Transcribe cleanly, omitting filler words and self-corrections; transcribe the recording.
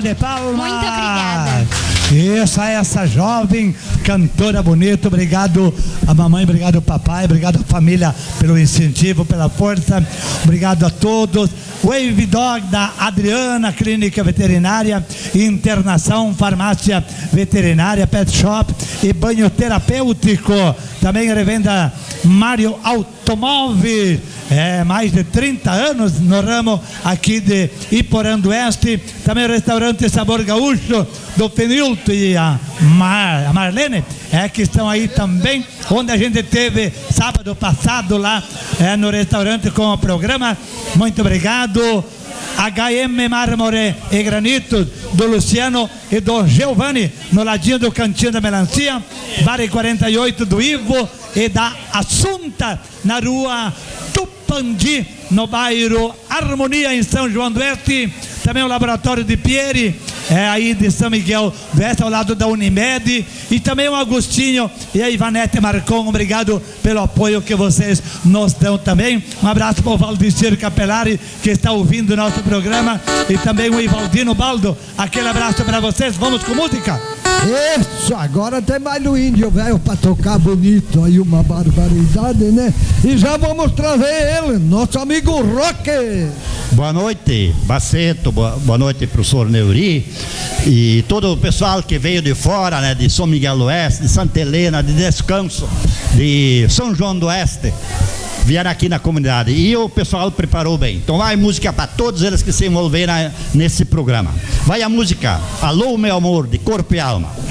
de palmas. Muito obrigada. Essa jovem cantora bonita. Obrigado a mamãe, obrigado ao papai, obrigado à família pelo incentivo, pela força. Obrigado a todos. Wave Dog da Adriana, Clínica Veterinária, Internação, Farmácia Veterinária, Pet Shop e Banho Terapêutico. Também a revenda Mário Automóveis. Mais de 30 anos no ramo aqui de Iporã do Oeste. Também o restaurante Sabor Gaúcho do Fenilto e a Marlene, que estão aí também, onde a gente teve sábado passado lá no restaurante com o programa. Muito obrigado. HM Mármore e Granito do Luciano e do Giovanni, no ladinho do Cantinho da Melancia. Bar 48 do Ivo e da Assunta, na rua Tupandi, no bairro Harmonia, em São João do Oeste. Também o Laboratório de Pieri, aí de São Miguel do Oeste, ao lado da Unimed. E também o Agostinho e a Ivanete Marcon. Obrigado pelo apoio que vocês nos dão também. Um abraço para o Valdicir Capelari, que está ouvindo o nosso programa. E também o Ivaldino Baldo. Aquele abraço para vocês. Vamos com música? Isso, agora tem mais no Índio Velho para tocar bonito aí, uma barbaridade, né? E já vamos trazer ele, nosso amigo Roque. Boa noite, Baceto, boa noite, professor Neuri e todo o pessoal que veio de fora, né, de São Miguel do Oeste, de Santa Helena, de Descanso, de São João do Oeste, vieram aqui na comunidade e o pessoal preparou bem. Então vai música para todos eles que se envolveram nesse programa. Vai a música Alô Meu Amor, de Corpo e Alma.